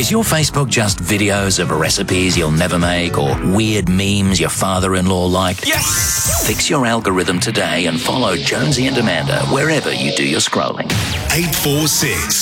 Is your Facebook just videos of recipes you'll never make or weird memes your father-in-law like? Yes! Fix your algorithm today and follow Jonesy and Amanda wherever you do your scrolling. 846